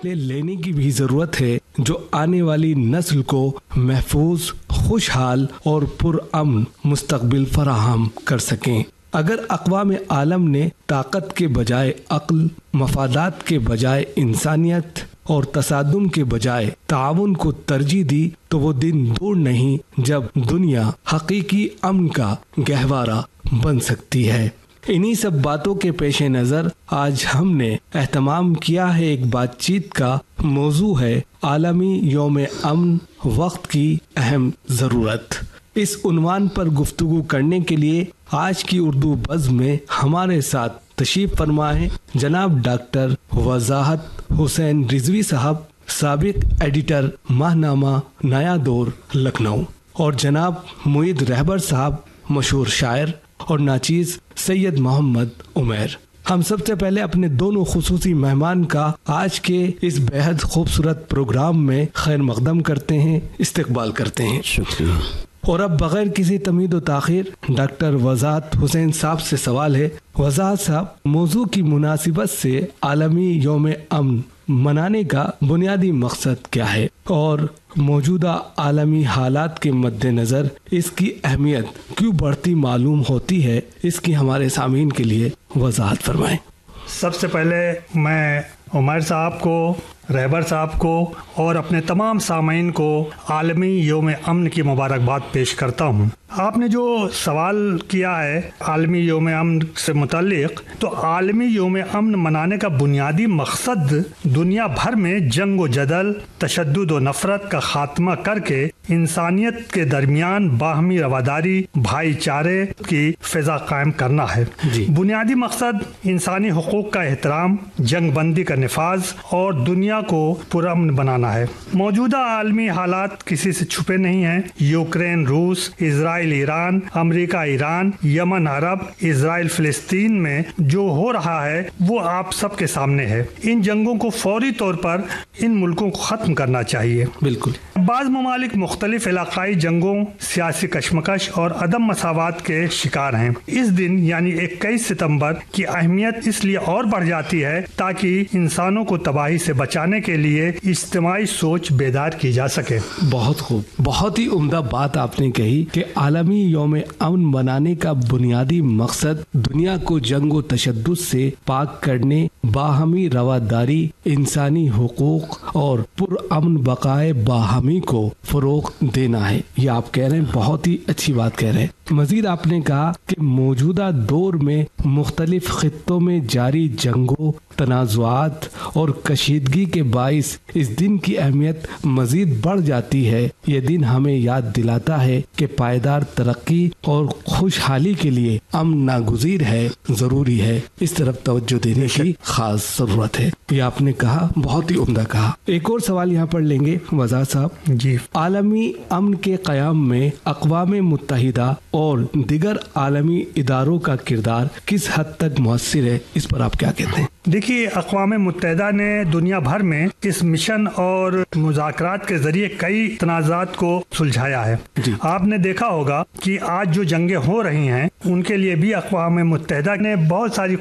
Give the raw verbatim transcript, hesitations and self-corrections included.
لینے کی بھی ضرورت ہے جو آنے والی نسل کو محفوظ، خوشحال اور پرامن مستقبل فراہم کر سکیں۔ اگر اقوام عالم نے طاقت کے بجائے عقل، مفادات کے بجائے انسانیت اور تصادم کے بجائے تعاون کو ترجیح دی تو وہ دن دور نہیں جب دنیا حقیقی امن کا گہوارہ بن سکتی ہے۔ انہی سب باتوں کے پیش نظر آج ہم نے اہتمام کیا ہے ایک بات چیت کا موضوع ہے عالمی یوم امن، وقت کی اہم ضرورت۔ اس عنوان پر گفتگو کرنے کے لیے آج کی اردو بزم میں ہمارے ساتھ تشریف فرما ہے جناب ڈاکٹر وضاحت حسین رضوی صاحب، سابق ایڈیٹر ماہنامہ نیا دور لکھنؤ، اور جناب معید رہبر صاحب، مشہور شاعر اور ناچیز سید محمد عمیر۔ ہم سب سے پہلے اپنے دونوں خصوصی مہمان کا آج کے اس بےحد خوبصورت پروگرام میں خیر مقدم کرتے ہیں، استقبال کرتے ہیں۔ شکریہ۔ اور اب بغیر کسی تمید و تاخیر ڈاکٹر وضاحت حسین صاحب سے سوال ہے۔ وضاحت صاحب، موضوع کی مناسبت سے عالمی یوم امن منانے کا بنیادی مقصد کیا ہے اور موجودہ عالمی حالات کے مد نظر اس کی اہمیت کیوں بڑھتی معلوم ہوتی ہے، اس کی ہمارے سامعین کے لیے وضاحت فرمائیں۔ سب سے پہلے میں عمیر صاحب کو، رہبر صاحب کو اور اپنے تمام سامعین کو عالمی یوم امن کی مبارکباد پیش کرتا ہوں۔ آپ نے جو سوال کیا ہے عالمی یوم امن سے متعلق، تو عالمی یوم امن منانے کا بنیادی مقصد دنیا بھر میں جنگ و جدل، تشدد و نفرت کا خاتمہ کر کے انسانیت کے درمیان باہمی رواداری، بھائی چارے کی فضا قائم کرنا ہے۔ جی۔ بنیادی مقصد انسانی حقوق کا احترام، جنگ بندی کا نفاذ اور دنیا کو پرامن بنانا ہے۔ موجودہ عالمی حالات کسی سے چھپے نہیں ہیں۔ یوکرین روس، اسرائیل ایران، امریکہ ایران، یمن عرب، اسرائیل فلسطین میں جو ہو رہا ہے وہ آپ سب کے سامنے ہے۔ ان جنگوں کو فوری طور پر ان ملکوں کو ختم کرنا چاہیے۔ بالکل۔ بعض ممالک مختلف علاقائی جنگوں، سیاسی کشمکش اور عدم مساوات کے شکار ہیں۔ اس دن یعنی اکیس ستمبر کی اہمیت اس لیے اور بڑھ جاتی ہے تاکہ انسانوں کو تباہی سے بچانے کے لیے اجتماعی سوچ بیدار کی جا سکے۔ بہت خوب، بہت ہی عمدہ بات آپ نے کہی کہ عالمی یوم امن منانے کا بنیادی مقصد دنیا کو جنگ و تشدد سے پاک کرنے، باہمی رواداری، انسانی حقوق اور پرامن بقائے باہمی کو فروغ دینا ہے۔ یہ آپ کہہ رہے ہیں، بہت ہی اچھی بات کہہ رہے ہیں۔ مزید آپ نے کہا کہ موجودہ دور میں مختلف خطوں میں جاری جنگوں، تنازعات اور کشیدگی کے باعث اس دن کی اہمیت مزید بڑھ جاتی ہے۔ یہ دن ہمیں یاد دلاتا ہے کہ پائیدار ترقی اور خوشحالی کے لیے امن ناگزیر ہے، ضروری ہے، اس طرف توجہ دینے کی خاص ضرورت ہے۔ یہ آپ نے کہا، بہت ہی عمدہ کہا۔ ایک اور سوال یہاں پر لیں گے وضاحت صاحب۔ جی۔ عالمی امن کے قیام میں اقوام متحدہ اور دیگر عالمی اداروں کا کردار کس حد تک مؤثر ہے، اس پر آپ کیا کہتے ہیں؟ دیکھیے، اقوام متحدہ نے دنیا بھر میں اس مشن اور مذاکرات کے ذریعے کئی تنازعات کو سلجھایا ہے۔ جی۔ آپ نے دیکھا ہوگا کہ آج جو جنگیں ہو رہی ہیں ان کے لیے بھی اقوام متحدہ نے بہت ساری